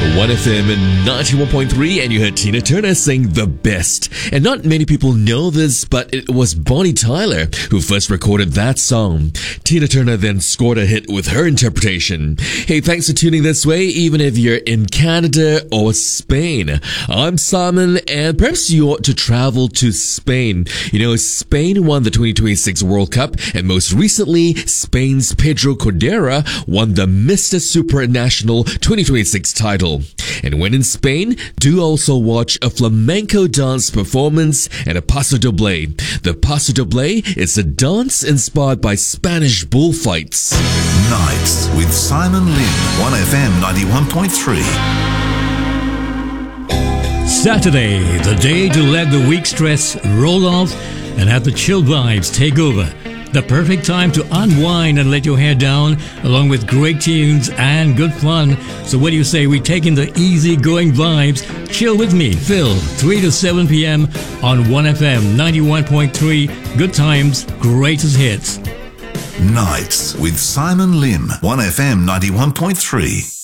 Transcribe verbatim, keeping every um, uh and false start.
one F M ninety-one point three, and you heard Tina Turner sing The Best. And not many people know this, but it was Bonnie Tyler who first recorded that song. Tina Turner then scored a hit with her interpretation. Hey, thanks for tuning this way, even if you're in Canada or Spain. I'm Simon, and perhaps you ought to travel to Spain. You know, Spain won the twenty twenty-six World Cup, and most recently, Spain's Pedro Cordera won the Mister Supranational twenty twenty-six title. And when in Spain, do also watch a flamenco dance performance and a Paso Doble. The Paso Doble is a dance inspired by Spanish bullfights. Nights with Simon Lim, one F M ninety-one point three. Saturday, the day to let the week stress roll off and have the chill vibes take over. The perfect time to unwind and let your hair down, along with great tunes and good fun. So what do you say we take in the easy-going vibes? Chill with me, Phil, three to seven p.m. on one F M ninety-one point three. Good times, greatest hits. Nights with Simon Lim, one F M ninety-one point three.